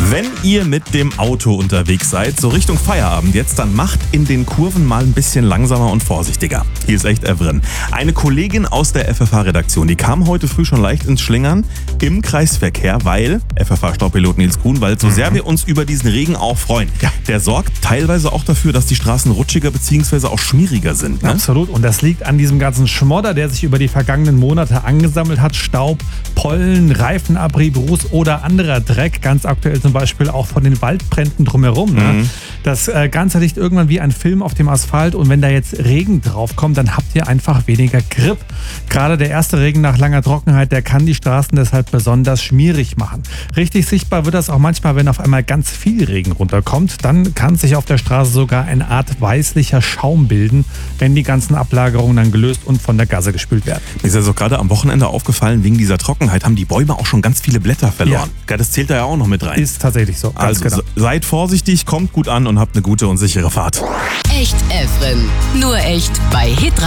Wenn ihr mit dem Auto unterwegs seid, so Richtung Feierabend jetzt, dann macht in den Kurven mal ein bisschen langsamer und vorsichtiger. Hier ist echt Evren. Eine Kollegin aus der FFH-Redaktion, die kam heute früh schon leicht ins Schlingern im Kreisverkehr, weil, FFH-Staubpilot Nils Grunwald, so sehr wir uns über diesen Regen auch freuen, der sorgt teilweise auch dafür, dass die Straßen rutschiger bzw. auch schmieriger sind. Ne? Absolut. Und das liegt an diesem ganzen Schmodder, der sich über die vergangenen Monate angesammelt hat. Staub, Pollen, Reifenabrieb, Ruß oder anderer Dreck. Ganz aktuell zum Beispiel auch von den Waldbränden drumherum. Ne? Das Ganze liegt irgendwann wie ein Film auf dem Asphalt. Und wenn da jetzt Regen draufkommt, dann habt ihr einfach weniger Grip. Gerade der erste Regen nach langer Trockenheit, der kann die Straßen deshalb besonders schmierig machen. Richtig sichtbar wird das auch manchmal, wenn auf einmal ganz viel Regen runterkommt. Dann kann sich auf der Straße sogar eine Art weißlicher Schaum bilden, wenn die ganzen Ablagerungen dann gelöst und von der Gasse gespült werden. Mir ist also gerade am Wochenende aufgefallen, wegen dieser Trockenheit haben die Bäume auch schon ganz viele Blätter verloren. Ja. Das zählt da ja auch noch mit rein. Ist tatsächlich so. Also genau. Seid vorsichtig, kommt gut an und habt eine gute und sichere Fahrt. Echt Evren. Nur echt bei Hitradio.